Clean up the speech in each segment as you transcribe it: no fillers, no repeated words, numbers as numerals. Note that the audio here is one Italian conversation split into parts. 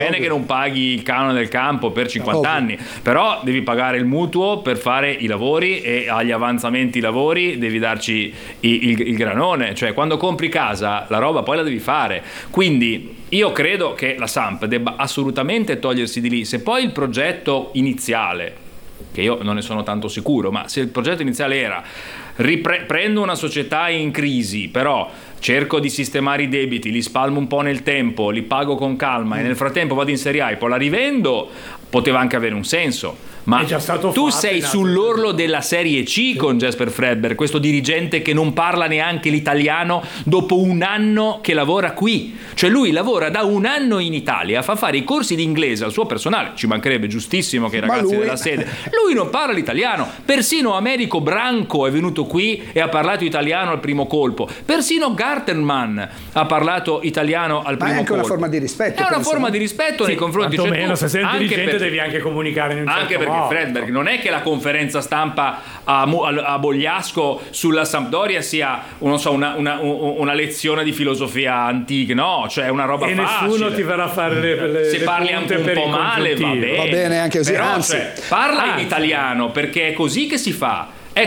Bene che non paghi il canone del campo per 50 anni, però devi pagare il mutuo per fare i lavori e agli avanzamenti lavori devi darci il granone, cioè quando compri casa la roba poi la devi fare. Quindi io credo che la Samp debba assolutamente togliersi di lì. Se poi il progetto iniziale, che io non ne sono tanto sicuro, ma se il progetto iniziale era prendo una società in crisi, però cerco di sistemare i debiti, li spalmo un po' nel tempo, li pago con calma e nel frattempo vado in Serie A e poi la rivendo, poteva anche avere un senso. Ma tu sei sull'orlo della Serie C con Jesper Fredberg, questo dirigente che non parla neanche l'italiano dopo un anno che lavora qui. Cioè lui lavora da un anno in Italia, fa fare i corsi di inglese al suo personale, ci mancherebbe, giustissimo che i ragazzi della sede. Lui non parla l'italiano, persino Americo Branco è venuto qui e ha parlato italiano al primo colpo, persino Gartenman ha parlato italiano al primo colpo. Ma è anche una forma di rispetto. È una forma di rispetto nei confronti. Quantomeno, se sei dirigente devi anche comunicare in un certo modo. Perché Fredberg non è che la conferenza stampa a Bogliasco sulla Sampdoria sia una lezione di filosofia antica, no, cioè una roba e facile. Nessuno ti verrà a fare le se parli anche un po' male va bene anche così. Però, anzi, parla in italiano, perché è così che si fa.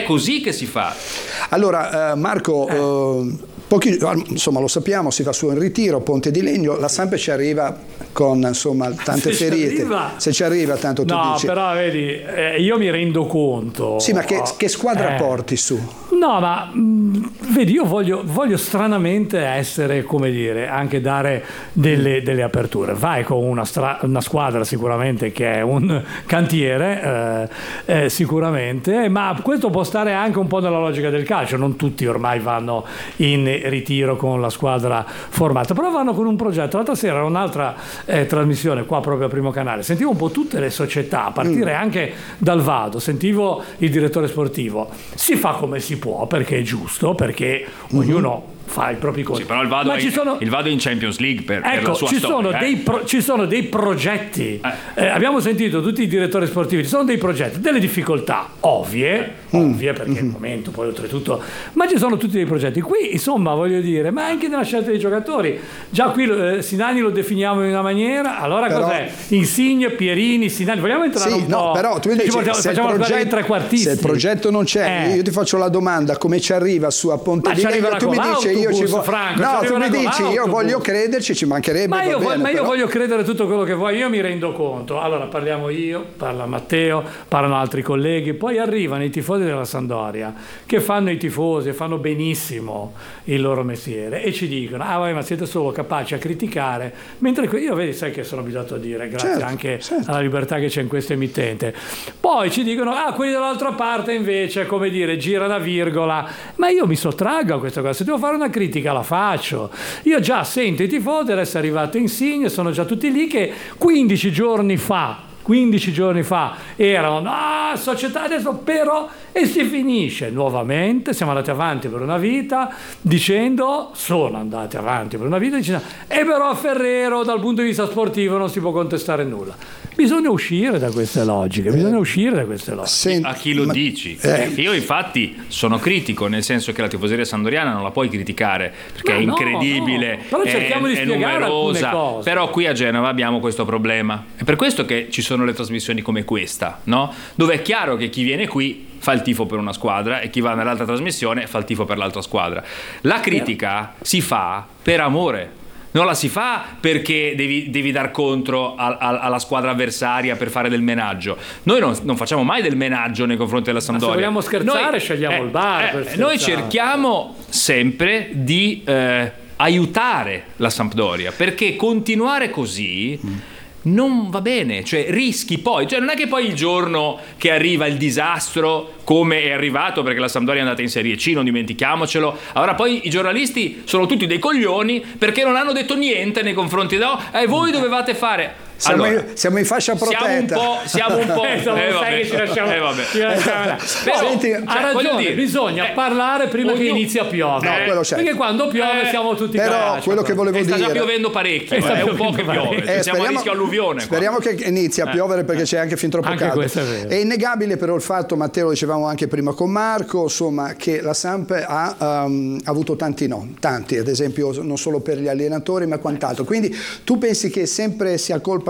Allora Marco, insomma lo sappiamo, si va su in ritiro, Ponte di Legno, la Samp ci arriva con tante ferite. Se ci arriva tanto tu dici. No, però vedi, io mi rendo conto. Sì, ma che squadra porti su? No, ma vedi, io voglio stranamente essere, come dire, anche dare delle aperture. Vai con una squadra sicuramente che è un cantiere, sicuramente, ma questo può stare anche un po' nella logica del calcio. Non tutti ormai vanno in ritiro con la squadra formata, però vanno con un progetto. L'altra sera era un'altra trasmissione qua proprio a Primo Canale, sentivo un po' tutte le società, a partire anche dal Vado, sentivo il direttore sportivo, si fa come si può perché è giusto, perché ognuno fa i propri conti. Sì, però il Vado è in Champions League per la sua storia. Ci sono dei progetti. Abbiamo sentito tutti i direttori sportivi, ci sono dei progetti, delle difficoltà ovvie perché il momento poi oltretutto, ma ci sono tutti dei progetti. Qui insomma voglio dire, ma anche nella scelta dei giocatori, già qui Sinani lo definiamo in una maniera, allora però, cos'è? Insigne, Pierini, Sinani, vogliamo entrare un po'? No, però tu mi dici, se il progetto non c'è, io ti faccio la domanda, come ci arriva su a Ponte di Legno, tu mi dici io ci voglio, tu mi dici io voglio crederci, ci mancherebbe, ma io voglio credere tutto quello che vuoi, io mi rendo conto. Allora parliamo io, parla Matteo, parlano altri colleghi, poi arrivano i tifosi della Sampdoria che fanno i tifosi e fanno benissimo il loro mestiere e ci dicono ma siete solo capaci a criticare, mentre io sai che sono abituato a dire, grazie anche alla libertà che c'è in questo emittente, poi ci dicono quelli dall'altra parte invece, come dire, gira una virgola, ma io mi sottraggo a questa cosa, se devo fare una critica la faccio. Io già sento i tifosi, adesso è arrivato Insigne, sono già tutti lì che 15 giorni fa erano società adesso però, e si finisce nuovamente, siamo andati avanti per una vita dicendo però Ferrero dal punto di vista sportivo non si può contestare nulla. Bisogna uscire da queste logiche, a chi lo dici? Io infatti sono critico, nel senso che la tifoseria sampdoriana non la puoi criticare perché è incredibile, però cerchiamo di spiegare numerosa, alcune cose. però qui a Genova abbiamo questo problema, è per questo che ci sono le trasmissioni come questa, no? Dove è chiaro che chi viene qui fa il tifo per una squadra e chi va nell'altra trasmissione fa il tifo per l'altra squadra. La critica si fa per amore, non la si fa perché devi dar contro alla squadra avversaria per fare del menaggio. Noi non facciamo mai del menaggio nei confronti della Sampdoria. Ma se vogliamo scherzare scegliamo il bar. Noi cerchiamo sempre di aiutare la Sampdoria, perché continuare così non va bene, cioè rischi poi, non è che poi il giorno che arriva il disastro, come è arrivato perché la Sampdoria è andata in Serie C, non dimentichiamocelo, allora poi i giornalisti sono tutti dei coglioni perché non hanno detto niente nei confronti voi dovevate fare. Siamo in fascia protetta. Siamo un po'. Sai che ci lasciamo. Ha ragione, bisogna parlare prima che inizi a piovere. Perché quando piove siamo tutti però quello che volevo dire. Sta già piovendo parecchio, è un po' che piove. Siamo a rischio alluvione. Speriamo che inizi a piovere perché c'è anche fin troppo caldo. È innegabile però il fatto, Matteo, lo dicevamo anche prima con Marco, insomma, che la Samp ha avuto tanti, ad esempio non solo per gli allenatori ma quant'altro. Quindi tu pensi che sempre sia colpa